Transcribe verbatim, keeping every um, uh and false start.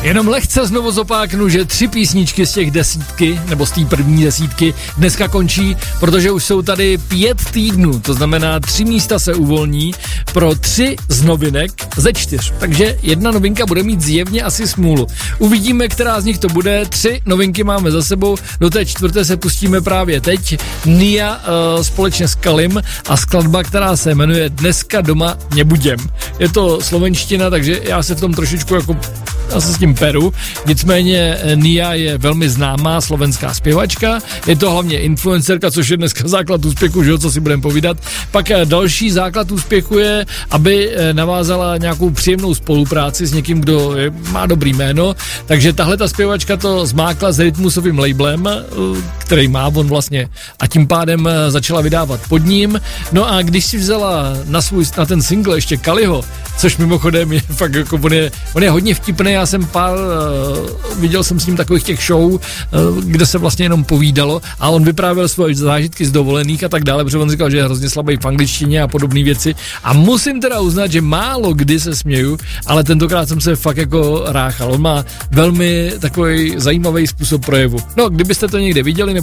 Jenom lehce znovu zopáknu, že tři písničky z těch desítky, nebo z té první desítky, dneska končí, protože už jsou tady pět týdnů, to znamená tři místa se uvolní pro tři z novinek ze čtyř. Takže jedna novinka bude mít zjevně asi smůlu. Uvidíme, která z nich to bude. Tři novinky máme za sebou, do té čtvrté se pustíme právě teď. Nia uh, společně s Kalim a skladba, která se jmenuje Dneska doma nebudem. Je to slovenština, takže já se v tom trošičku jako já se s tím peru. Nicméně Nia je velmi známá slovenská zpěvačka, je to hlavně influencerka, což je dneska základ úspěchu, že jo, co si budeme povídat. Pak další základ úspěchu je, aby navázala nějakou příjemnou spolupráci s někým, kdo je, má dobrý jméno, takže tahle ta zpěvačka to zmákla s Rytmusovým labelem, který má on vlastně, a tím pádem začala vydávat pod ním. No a když si vzala na svůj, na ten single ještě Kaliho, což mimochodem je fakt jako, on je, on je hodně vtipný, já jsem pár, uh, viděl jsem s ním takových těch show, uh, kde se vlastně jenom povídalo a on vyprávěl svoje zážitky z dovolených a tak dále, protože on říkal, že je hrozně slabý v angličtině a podobné věci a musím teda uznat, že málo kdy se směju, ale tentokrát jsem se fakt jako ráchal, on má velmi takový zajímavý způsob projevu. No, kdybyste to někde viděli,